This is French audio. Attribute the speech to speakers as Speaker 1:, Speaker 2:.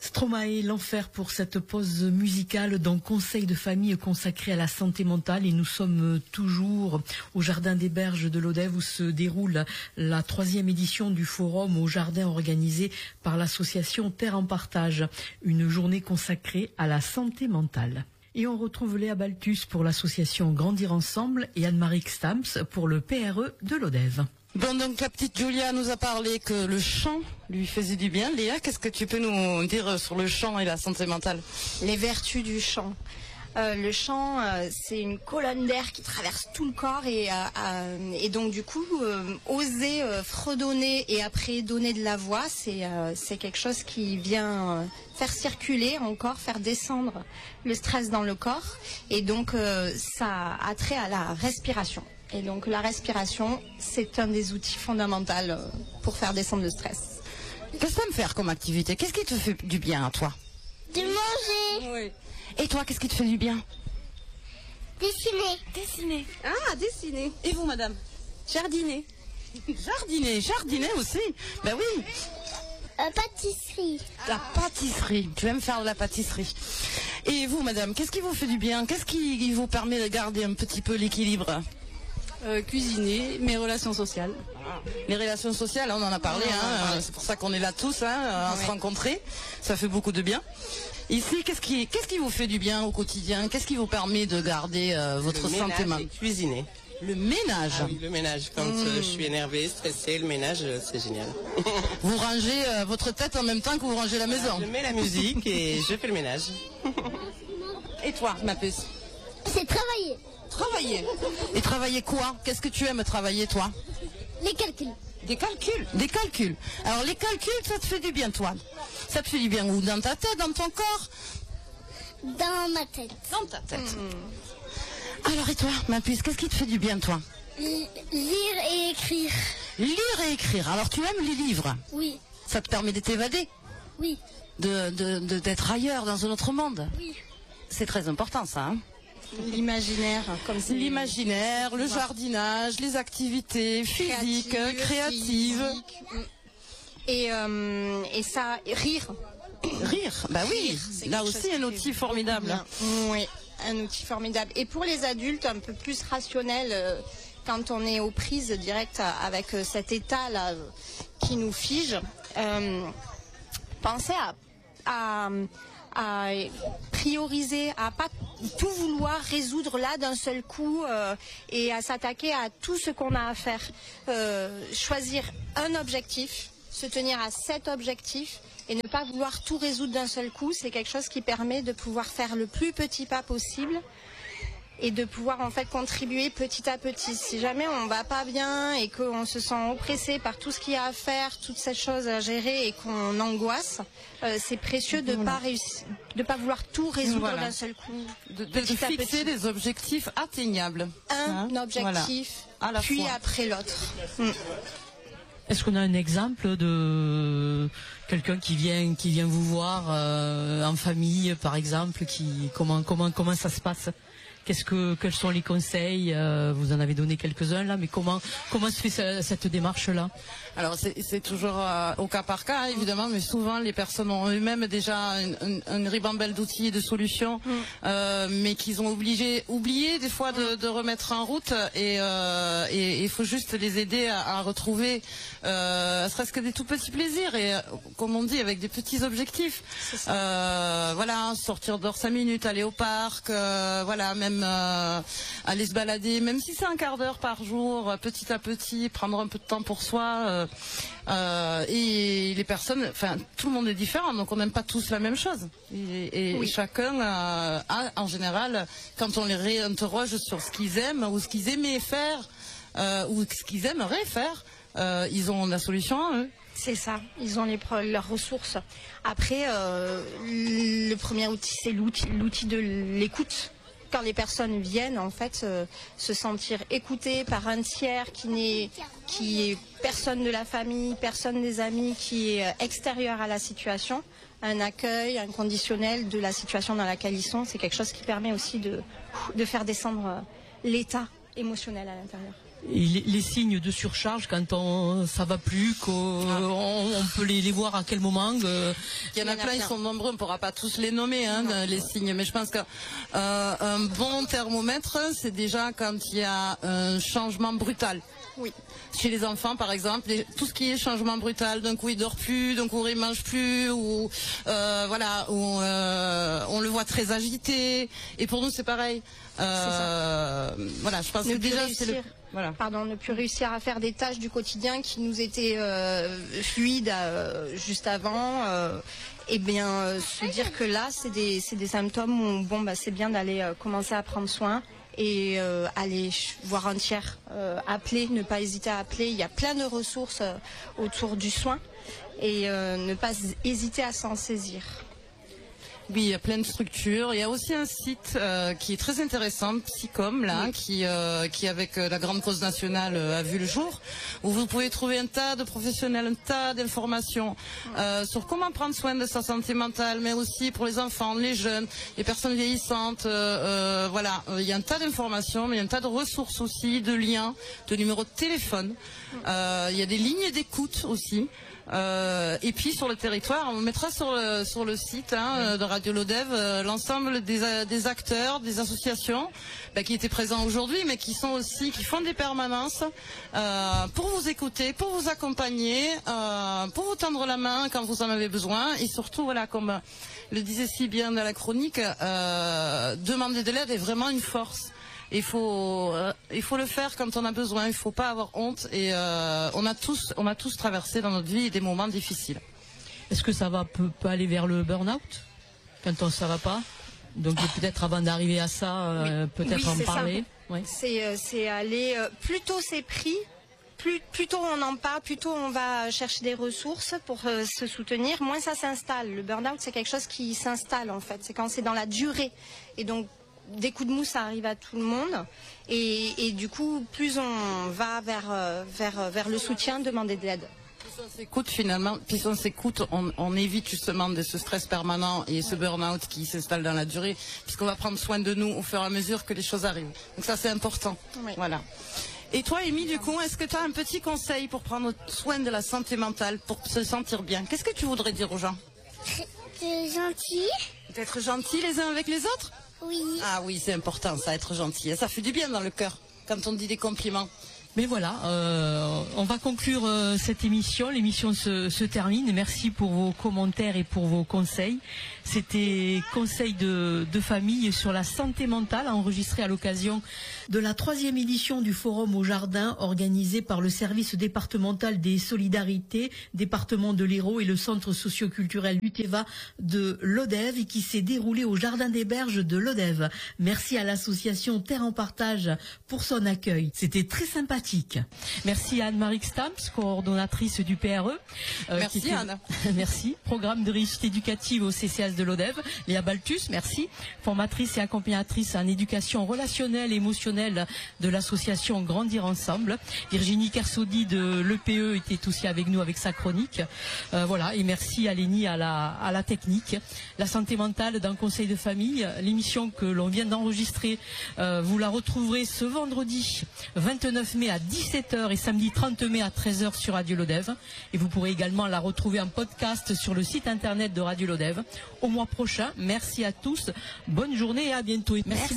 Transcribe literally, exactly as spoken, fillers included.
Speaker 1: Stromae, l'enfer pour cette pause musicale dans Conseil de famille consacré à la santé mentale. Et nous sommes toujours au Jardin des Berges de Lodève où se déroule la troisième édition du forum au jardin organisé par l'association Terre en Partage. Une journée consacrée à la santé mentale. Et on retrouve Léa Balthus pour l'association Grandir Ensemble et Anne-Marie Stamps pour le P R E de Lodève.
Speaker 2: Bon, donc la petite Julia nous a parlé que le chant lui faisait du bien. Léa, qu'est-ce que tu peux nous dire sur le chant et la santé mentale?
Speaker 3: Les vertus du chant. Euh, le chant, euh, c'est une colonne d'air qui traverse tout le corps et, euh, euh, et donc du coup, euh, oser euh, fredonner et après donner de la voix, c'est euh, c'est quelque chose qui vient euh, faire circuler encore, faire descendre le stress dans le corps et donc euh, ça a trait à la respiration. Et donc la respiration, c'est un des outils fondamentaux pour faire descendre le stress.
Speaker 2: Qu'est-ce que tu aimes faire comme activité? Qu'est-ce qui te fait du bien à toi?
Speaker 4: De manger.
Speaker 2: Oui. Et toi, qu'est-ce qui te fait du bien?
Speaker 4: Dessiner.
Speaker 2: Dessiner.
Speaker 3: Ah, dessiner.
Speaker 2: Et vous, madame?
Speaker 3: Jardiner.
Speaker 2: Jardiner, jardiner aussi. Ben oui.
Speaker 4: Euh, pâtisserie.
Speaker 2: La pâtisserie. Tu aimes faire de la pâtisserie. Et vous, madame, qu'est-ce qui vous fait du bien? Qu'est-ce qui vous permet de garder un petit peu l'équilibre?
Speaker 5: Euh, cuisiner, mes relations sociales.
Speaker 2: Les relations sociales, on en a parlé, hein, c'est pour ça qu'on est là tous, hein, à se rencontrer, ça fait beaucoup de bien. Ici, qu'est-ce qui, qu'est-ce qui vous fait du bien au quotidien? Qu'est-ce qui vous permet de garder euh, votre santé mentale?
Speaker 6: Cuisiner.
Speaker 2: Le ménage.
Speaker 6: Ah oui, le ménage. Quand mmh. euh, je suis énervé, stressé, le ménage, euh, c'est génial.
Speaker 2: Vous rangez euh, votre tête en même temps que vous rangez la maison?
Speaker 6: Je mets la musique et je fais le ménage.
Speaker 2: Et toi, ma puce?
Speaker 4: C'est travailler.
Speaker 2: Travailler. Et travailler quoi? Qu'est-ce que tu aimes travailler, toi?
Speaker 4: Les calculs.
Speaker 2: Des calculs. Des calculs. Alors, les calculs, ça te fait du bien, toi? Ça te fait du bien où? Dans ta tête, dans ton corps?
Speaker 4: Dans ma tête.
Speaker 2: Dans ta tête. Mmh. Alors, et toi, ma puce, qu'est-ce qui te fait du bien, toi?
Speaker 4: L- lire et écrire.
Speaker 2: Lire et écrire. Alors, tu aimes les livres?
Speaker 4: Oui.
Speaker 2: Ça te permet de t'évader?
Speaker 4: Oui.
Speaker 2: De, de, de, d'être ailleurs, dans un autre monde?
Speaker 4: Oui.
Speaker 2: C'est très important, ça, hein?
Speaker 3: L'imaginaire, comme c'est...
Speaker 2: L'imaginaire, le jardinage, les activités physiques,
Speaker 3: Créative,
Speaker 2: créatives.
Speaker 3: physique. Et, euh, et ça, rire.
Speaker 2: Rire, bah oui, rire, là aussi un outil formidable.
Speaker 3: Oui, un outil formidable. Et pour les adultes, un peu plus rationnel, euh, quand on est aux prises directes avec euh, cet état-là euh, qui nous fige, euh, pensez à... à à prioriser, à pas tout vouloir résoudre là d'un seul coup euh, et à s'attaquer à tout ce qu'on a à faire. Euh, choisir un objectif, se tenir à cet objectif et ne pas vouloir tout résoudre d'un seul coup, c'est quelque chose qui permet de pouvoir faire le plus petit pas possible et de pouvoir en fait contribuer petit à petit. Si jamais on va pas bien et qu'on se sent oppressé par tout ce qu'il y a à faire, toutes ces choses à gérer et qu'on angoisse, euh, c'est précieux de voilà. pas réussir, de pas vouloir tout résoudre voilà. d'un seul coup.
Speaker 2: De, de, de fixer des objectifs atteignables.
Speaker 3: Un hein objectif, voilà. puis fois. après l'autre. Mm.
Speaker 1: Est-ce qu'on a un exemple de quelqu'un qui vient qui vient vous voir euh, en famille, par exemple, qui comment comment comment ça se passe? Qu'est-ce que quels sont les conseils? euh, Vous en avez donné quelques-uns là, mais comment comment se fait ce, cette démarche là?
Speaker 2: Alors c'est, c'est toujours euh, au cas par cas évidemment, mais souvent les personnes ont eux-mêmes déjà une, une, une ribambelle d'outils et de solutions, mm. euh, mais qu'ils ont obligé oublié des fois de, de remettre en route et euh, et il faut juste les aider à, à retrouver, euh, serait-ce que des tout petits plaisirs et comme on dit avec des petits objectifs. Euh, voilà, sortir dehors cinq minutes, aller au parc, euh, voilà même. Euh, aller se balader, même si c'est un quart d'heure par jour, petit à petit, prendre un peu de temps pour soi. Euh, euh, et les personnes, enfin, tout le monde est différent, donc on n'aime pas tous la même chose. Et, et oui. chacun euh, a, en général, quand on les réinterroge sur ce qu'ils aiment ou ce qu'ils aimaient faire euh, ou ce qu'ils aimeraient faire, euh, ils ont la solution à eux.
Speaker 3: C'est ça, ils ont les, leurs ressources. Après, euh, le premier outil, c'est l'outil, l'outil de l'écoute. Quand les personnes viennent, en fait, euh, se sentir écoutées par un tiers qui n'est, qui est personne de la famille, personne des amis, qui est extérieur à la situation, un accueil, un conditionnel de la situation dans laquelle ils sont, c'est quelque chose qui permet aussi de, de faire descendre l'état émotionnel à l'intérieur.
Speaker 1: Et les, les signes de surcharge quand on ça va plus, qu'on on peut les, les voir à quel moment. Euh...
Speaker 2: Il y en a plein, ils sont nombreux, on ne pourra pas tous les nommer, hein, les signes. Mais je pense qu'un euh, bon thermomètre, c'est déjà quand il y a un changement brutal.
Speaker 3: Oui.
Speaker 2: Chez les enfants, par exemple, les, tout ce qui est changement brutal, d'un coup il dort plus, d'un coup il mange plus, ou euh, voilà, ou euh, on le voit très agité. Et pour nous, c'est pareil. Euh, voilà, je pense
Speaker 3: ne
Speaker 2: que déjà
Speaker 3: réussir,
Speaker 2: c'est le. Voilà.
Speaker 3: Pardon, ne plus réussir à faire des tâches du quotidien qui nous étaient euh, fluides euh, juste avant. Euh, et bien, euh, se dire que là, c'est des, c'est des symptômes où bon, bah, c'est bien d'aller euh, commencer à prendre soin. Et euh, aller voir un tiers, euh, appeler, ne pas hésiter à appeler. Il y a plein de ressources euh, autour du soin et euh, ne pas hésiter à s'en saisir.
Speaker 2: Oui, il y a plein de structures. Il y a aussi un site euh, qui est très intéressant, Psycom, là, oui. qui, euh, qui avec euh, la grande cause nationale euh, a vu le jour, où vous pouvez trouver un tas de professionnels, un tas d'informations euh, sur comment prendre soin de sa santé mentale, mais aussi pour les enfants, les jeunes, les personnes vieillissantes. Euh, euh, voilà, il y a un tas d'informations, mais il y a un tas de ressources aussi, de liens, de numéros de téléphone. Euh, il y a des lignes d'écoute aussi. Euh, et puis sur le territoire, on mettra sur le, sur le site hein, de Radio Lodève euh, l'ensemble des, des acteurs, des associations bah, qui étaient présents aujourd'hui, mais qui sont aussi, qui font des permanences euh, pour vous écouter, pour vous accompagner, euh, pour vous tendre la main quand vous en avez besoin, et surtout, voilà, comme le disait si bien dans la chronique, euh, demander de l'aide est vraiment une force. Il faut, euh, il faut le faire quand on a besoin. Il ne faut pas avoir honte. Et euh, on a tous, on a tous traversé dans notre vie des moments difficiles.
Speaker 1: Est-ce que ça va peut, peut aller vers le burn-out quand on, ça va pas? Donc peut-être avant d'arriver à ça, euh, oui. peut-être
Speaker 3: oui,
Speaker 1: en parler. Oui.
Speaker 3: C'est, euh, c'est aller. Euh, plus tôt c'est pris, plus, plus tôt on en parle, plus tôt on va chercher des ressources pour euh, se soutenir. Moins ça s'installe. Le burn-out, c'est quelque chose qui s'installe en fait. C'est quand c'est dans la durée. Et donc des coups de mou, ça arrive à tout le monde. Et, et du coup, plus on va vers, vers, vers le soutien, demander de l'aide.
Speaker 2: Plus on s'écoute finalement, plus on s'écoute, on, on évite justement de ce stress permanent et ce burn-out qui s'installe dans la durée, puisqu'on va prendre soin de nous au fur et à mesure que les choses arrivent. Donc ça, c'est important. Oui. Voilà. Et toi, Amy, du coup, est-ce que tu as un petit conseil pour prendre soin de la santé mentale, pour se sentir bien? Qu'est-ce que tu voudrais dire aux gens?
Speaker 4: D'être gentil.
Speaker 2: D'être gentil les uns avec les autres?
Speaker 4: Oui.
Speaker 2: Ah oui, c'est important, ça, être gentil. Ça fait du bien dans le cœur, quand on dit des compliments.
Speaker 1: Mais voilà, euh, on va conclure euh, cette émission. L'émission se, se termine. Merci pour vos commentaires et pour vos conseils. C'était Conseil de, de famille sur la santé mentale, enregistré à l'occasion de la troisième édition du Forum au Jardin, organisé par le service départemental des solidarités, département de l'Hérault et le centre socio-culturel Uteva de Lodève, et qui s'est déroulé au Jardin des Berges de Lodève. Merci à l'association Terre en Partage pour son accueil. C'était très sympathique. Merci à Anne-Marie Stamps, coordonnatrice du P R E.
Speaker 2: Euh, merci était... Anne.
Speaker 1: Merci. Programme de réussite éducative au C C S de Lodève. Léa Baltus, merci. Formatrice et accompagnatrice en éducation relationnelle et émotionnelle de l'association Grandir Ensemble. Virginie Kersaudy de l'E P E était aussi avec nous avec sa chronique. Euh, voilà. Et merci à Lénie à la, à la technique. La santé mentale dans Conseil de famille. L'émission que l'on vient d'enregistrer, euh, vous la retrouverez ce vendredi vingt-neuf mai à dix-sept heures et samedi trente mai à treize heures sur Radio Lodève. Et vous pourrez également la retrouver en podcast sur le site internet de Radio Lodève au mois prochain. Merci à tous. Bonne journée et à bientôt. Merci. Merci.